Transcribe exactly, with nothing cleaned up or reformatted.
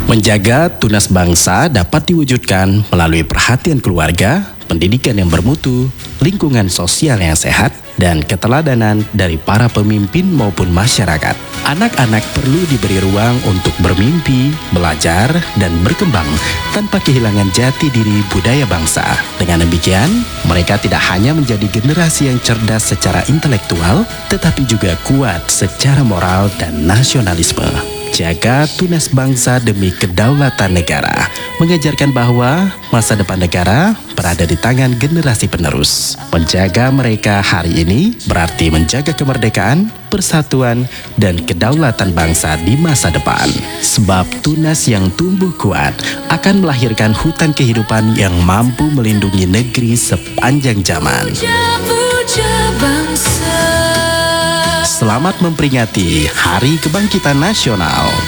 Menjaga tunas bangsa dapat diwujudkan melalui perhatian keluarga, pendidikan yang bermutu, lingkungan sosial yang sehat, dan keteladanan dari para pemimpin maupun masyarakat. Anak-anak perlu diberi ruang untuk bermimpi, belajar, dan berkembang tanpa kehilangan jati diri budaya bangsa. Dengan demikian, mereka tidak hanya menjadi generasi yang cerdas secara intelektual, tetapi juga kuat secara moral dan nasionalisme. Jaga tunas bangsa demi kedaulatan negara, mengajarkan bahwa masa depan negara berada di tangan generasi penerus. Menjaga mereka hari ini berarti menjaga kemerdekaan, persatuan, dan kedaulatan bangsa di masa depan. Sebab tunas yang tumbuh kuat akan melahirkan hutan kehidupan yang mampu melindungi negeri sepanjang zaman. Selamat memperingati Hari Kebangkitan Nasional.